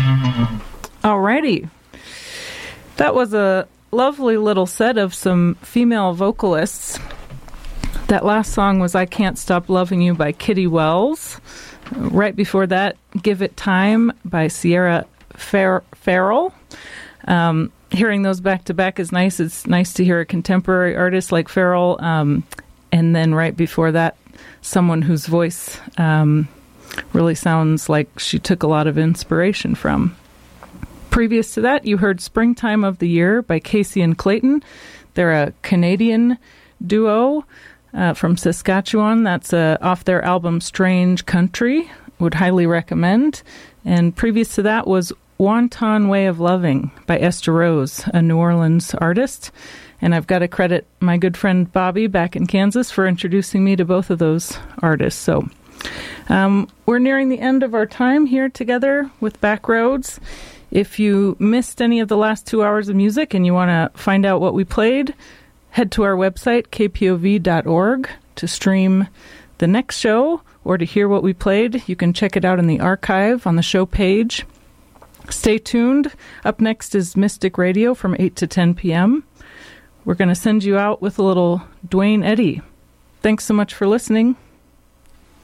Alrighty. That was a lovely little set of some female vocalists. That last song was I Can't Stop Loving You by Kitty Wells. Right before that, Give It Time by Sierra Farrell. Hearing those back-to-back is nice. It's nice to hear a contemporary artist like Farrell. And then right before that, someone whose voice really sounds like she took a lot of inspiration from. Previous to that, you heard Springtime of the Year by Casey and Clayton. They're a Canadian duo from Saskatchewan. That's off their album Strange Country. Would highly recommend. And previous to that was Wanton Way of Loving by Esther Rose, a New Orleans artist. And I've got to credit my good friend Bobby back in Kansas for introducing me to both of those artists. So we're nearing the end of our time here together with Backroads. If you missed any of the last 2 hours of music and you want to find out what we played, head to our website, kpov.org, to stream the next show or to hear what we played. You can check it out in the archive on the show page. Stay tuned. Up next is Mystic Radio from 8 to 10 p.m. We're going to send you out with a little Dwayne Eddy. Thanks so much for listening.